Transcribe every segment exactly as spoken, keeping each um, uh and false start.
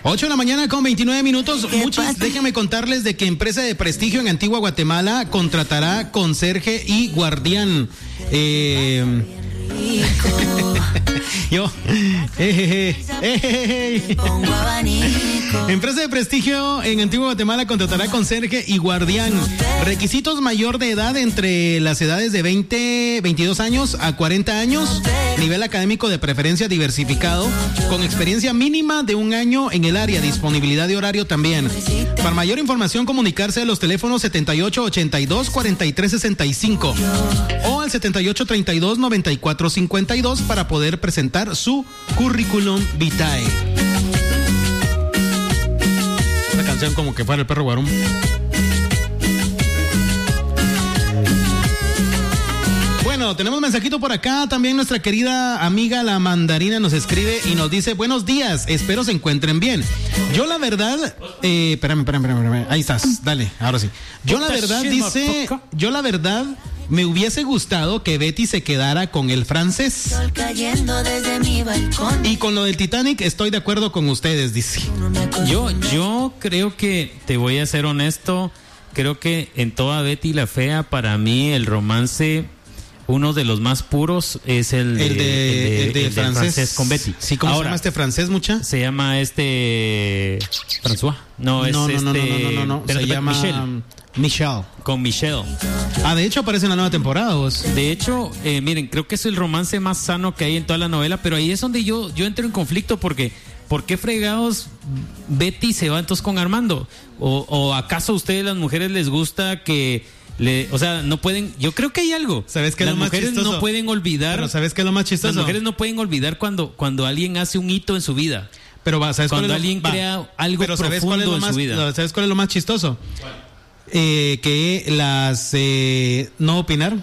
ocho de la mañana con veintinueve minutos. Muchas, déjenme contarles de que empresa de prestigio en Antigua Guatemala contratará conserje y guardián. Eh, Yo, eh, eh, eh, eh. Empresa de prestigio en Antigua Guatemala contratará conserje y guardián. Requisitos: mayor de edad entre las edades de veinte, veintidós años a cuarenta años. Nivel académico de preferencia diversificado. Con experiencia mínima de un año en el área. Disponibilidad de horario también. Para mayor información, comunicarse a los teléfonos setenta y ocho ochenta y dos cuarenta y tres sesenta y cinco o al setenta y ocho treinta y dos noventa y cuatro cincuenta y dos para poder presentar su currículum vitae. Esta canción como que fuera el perro Guarum. Bueno, tenemos mensajito por acá. También nuestra querida amiga la Mandarina nos escribe y nos dice: buenos días, espero se encuentren bien. Yo la verdad, eh, espérame, espérame, espérame, ahí estás, dale, ahora sí. Yo la verdad dice, yo la verdad me hubiese gustado que Betty se quedara con el francés. Y con lo del Titanic estoy de acuerdo con ustedes, dice. Yo, yo creo que, te voy a ser honesto, creo que en toda Betty la Fea, para mí el romance, uno de los más puros es el de, el de, el de, el de, el francés. francés con Betty. Sí, ¿cómo Ahora, se llama este francés, mucha? Se llama este François. No, es no, no, este no, no, no, no, no, no. Se llama Michelle. Michelle. Con Michelle. Ah, de hecho aparece en la nueva temporada, vos. De hecho, eh, miren, creo que es el romance más sano que hay en toda la novela, pero ahí es donde yo, yo entro en conflicto porque ¿por qué fregados Betty se va entonces con Armando? ¿O, o acaso a ustedes las mujeres les gusta que le, o sea, no pueden, yo creo que hay algo. ¿Sabes qué es las lo más mujeres chistoso? No pueden olvidar. Pero ¿sabes qué es lo más chistoso? Las mujeres no pueden olvidar cuando, cuando alguien hace un hito en su vida. Pero va, ¿sabes cuando cuál es alguien lo, crea va, algo pero ¿sabes cuál es profundo lo en más, su vida? ¿Sabes cuál es lo más chistoso? Eh, que las eh, no opinaron.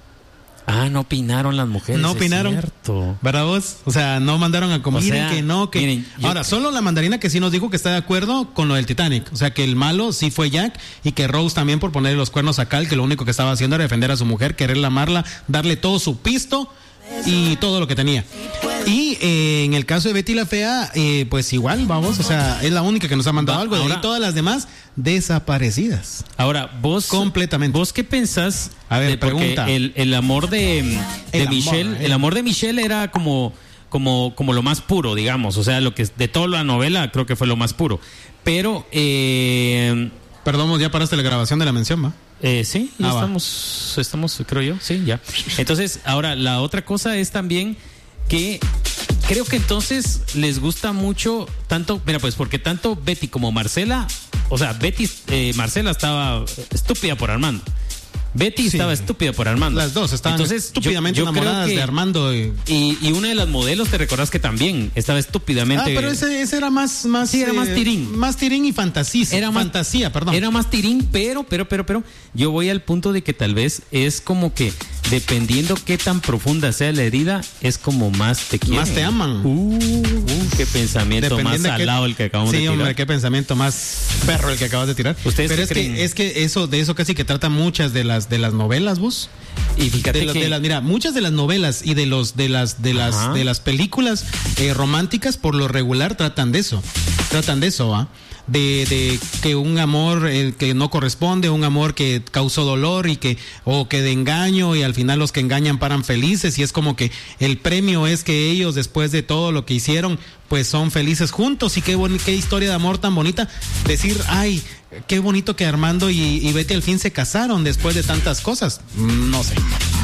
Ah, no opinaron las mujeres. No opinaron. Es cierto. ¿Verdad vos? O sea, no mandaron a como, o miren sea, que no, que. Miren, yo... Ahora, solo la Mandarina que sí nos dijo que está de acuerdo con lo del Titanic. O sea, que el malo sí fue Jack y que Rose también por ponerle los cuernos a Cal, que lo único que estaba haciendo era defender a su mujer, quererla amarla, darle todo su pisto y todo lo que tenía. Y eh, en el caso de Betty la Fea, eh, pues igual, vamos, o sea, es la única que nos ha mandado Va, algo. Ahora, de ahí todas las demás desaparecidas. Ahora, vos completamente. ¿Vos qué pensás? A ver, de, pregunta. El, el amor de, de el Michelle, amor, el... el amor de Michelle era como, como, como lo más puro, digamos. O sea, lo que de toda la novela creo que fue lo más puro. Pero, eh, perdón, ya paraste la grabación de la mención, ¿va? Eh, sí, ya ah, estamos, va. estamos, creo yo, sí, ya. Entonces, ahora, la otra cosa es también que creo que entonces les gusta mucho tanto, mira, pues porque tanto Betty como Marcela, o sea, Betty, eh, Marcela estaba estúpida por Armando. Betty sí. estaba estúpida por Armando. Las dos estaban Entonces, estúpidamente yo, yo enamoradas que, de Armando. Y... y... Y una de las modelos, te recordás que también estaba estúpidamente. Ah, pero ese, ese era más, más. Sí, era eh, más tirín. Más tirín y fantasía. Era más, fantasía, perdón. Era más tirín, pero, pero, pero, pero. Yo voy al punto de que tal vez es como que, dependiendo qué tan profunda sea la herida, es como más te quieren. Más te aman. Uh, uh qué pensamiento más salado qué... el que acabamos sí, de tirar. Sí, hombre, qué pensamiento más perro el que acabas de tirar. ¿Ustedes pero es creen? que, es que eso, de eso casi que tratan muchas de las, de las novelas, vos. Y fíjate de, que de las, mira, muchas de las novelas y de los de las de las Ajá. de las películas eh, románticas por lo regular tratan de eso, tratan de eso, ¿ah? ¿eh? De, de que un amor eh, que no corresponde, un amor que causó dolor y que o que de engaño y al final los que engañan paran felices y es como que el premio es que ellos después de todo lo que hicieron pues son felices juntos y qué, bon- qué historia de amor tan bonita decir, ay, qué bonito que Armando y, y Betty al fin se casaron después de tantas cosas. No sé.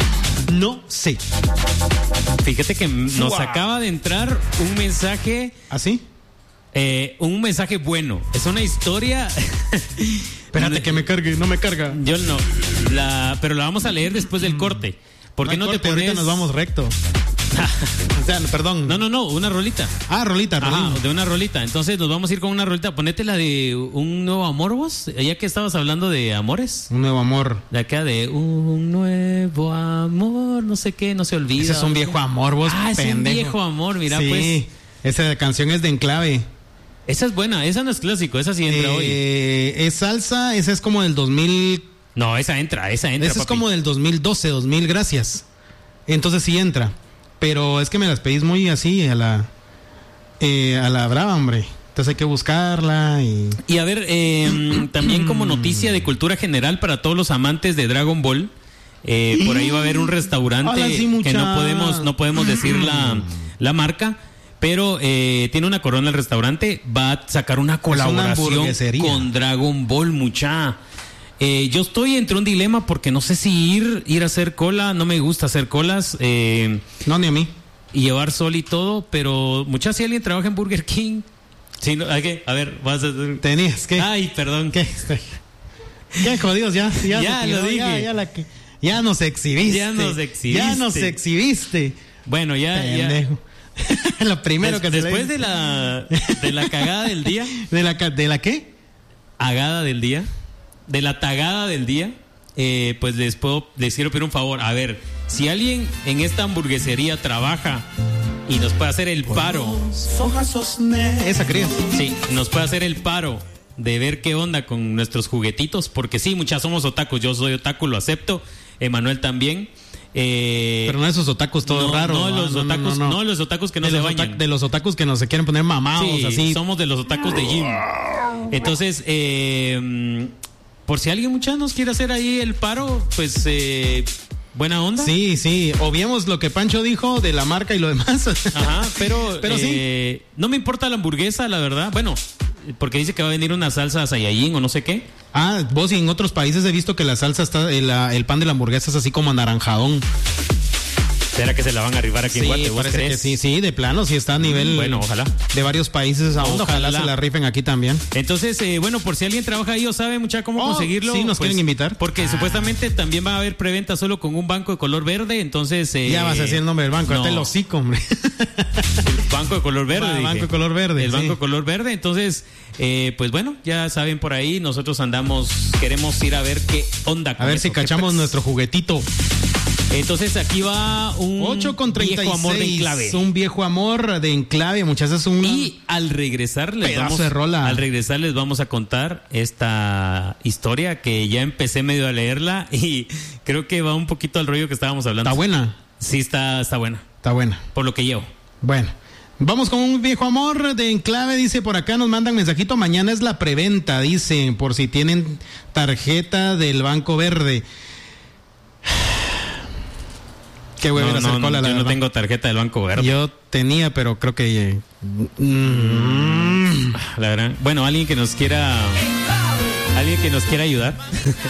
No sé. Fíjate que nos wow. acaba de entrar un mensaje. ¿Así? Eh, un mensaje bueno. Es una historia. Espérate que me cargue, no me carga. Yo no. La, pero la vamos a leer después del corte. ¿Por qué no, no corte, te pones? Ahorita nos vamos recto. O sea, perdón. No, no, no, una rolita. Ah, rolita, rolita. Ajá, de una rolita. Entonces nos vamos a ir con una rolita. Ponete la de Un Nuevo Amor, vos. Ya que estabas hablando de amores. Un nuevo amor. De acá de Un Nuevo Amor, no sé qué, no se olvida. Ese es un viejo amor, vos. Ah, pendejo. Es un viejo amor, mira, sí, pues. Esa canción es de Enclave. Esa es buena, esa no es clásico, esa sí entra eh, hoy. Es salsa, esa es como del dos mil. No, esa entra, esa entra. Esa papi. es como del dos mil doce, dos mil, gracias. Entonces sí entra. Pero es que me las pedís muy así, a la. Eh, a la brava, hombre. Entonces hay que buscarla y... Y a ver, eh, también como noticia de cultura general para todos los amantes de Dragon Ball, eh, por ahí va a haber un restaurante Hola, sí, que no podemos, no podemos decir la, la marca, pero eh, tiene una corona el restaurante, va a sacar una colaboración una con Dragon Ball, mucha. Eh, yo estoy entre un dilema porque no sé si ir, ir a hacer cola, no me gusta hacer colas. Eh, no, ni a mí. Y llevar sol y todo, pero muchas si alguien trabaja en Burger King... Sí, no, ¿a qué? A ver, vas a... Tenías que... Ay, perdón. ¿Qué? Qué jodidos, ya. Ya, ya lo dije. Ya, ya, la que... ya nos exhibiste. Ya nos exhibiste. Ya nos exhibiste. Bueno, ya... Pendejo. ya. Lo primero Des, que se Después le... de la, de la cagada del día. ¿De la, ¿De la qué? Agada del día. De la tagada del día. Eh, pues les puedo, les quiero pedir un favor. A ver, si alguien en esta hamburguesería trabaja... y nos puede hacer el paro. Esa quería. Sí, nos puede hacer el paro de ver qué onda con nuestros juguetitos, porque sí, muchas somos otakus. Yo soy otaku, lo acepto. Emanuel también. Eh, Pero no esos otakus todos no, raros. No, los no, otakus, no, no, no, los otakus que no de se los bañan. Otak, de los otakus que no se quieren poner mamados, sí, así. Somos de los otakus de gym. Entonces, eh, por si alguien muchas nos quiere hacer ahí el paro, pues... Eh, ¿buena onda? Sí, sí. Obviemos lo que Pancho dijo de la marca y lo demás. Ajá, pero, pero eh, sí. No me importa la hamburguesa, la verdad. Bueno, porque dice que va a venir una salsa Saiyajin o no sé qué. Ah, vos y en otros países he visto que la salsa está, el, el pan de la hamburguesa es así como anaranjadón. ¿Será que se la van a arribar aquí sí, en Guate? ¿Vos parece crees? que sí, sí, de plano, sí está a nivel. Bueno, ojalá. De varios países aún, ojalá, ojalá se la rifen aquí también. Entonces, eh, bueno, por si alguien trabaja ahí o sabe mucha cómo oh, conseguirlo. Sí, nos pues, quieren invitar. Porque ah. supuestamente también va a haber preventa solo con un banco de color verde, entonces... Eh, ya vas a decir el nombre del banco, no. hasta el hocico, hombre. El banco de color verde. El banco de color verde. El sí. banco de color verde, entonces, eh, pues bueno, ya saben por ahí, nosotros andamos, queremos ir a ver qué onda con A ver eso, si cachamos nuestro juguetito. Entonces aquí va un ocho con treinta y seis, viejo amor de enclave. Un viejo amor de enclave, muchachos. Un y al regresar les pedazo vamos, de rola. Al regresar les vamos a contar esta historia que ya empecé medio a leerla y creo que va un poquito al rollo que estábamos hablando. ¿Está buena? Sí, está, está buena. Está buena. Por lo que llevo. Bueno. Vamos con un viejo amor de enclave, dice por acá, nos mandan mensajito, mañana es la preventa, dice, por si tienen tarjeta del Banco Verde. Qué huevo no, ir a hacer no, cola, la yo verdad. no tengo tarjeta del Banco Verde. Yo tenía, pero creo que... Eh, mm, la verdad. Bueno, alguien que nos quiera... Alguien que nos quiera ayudar.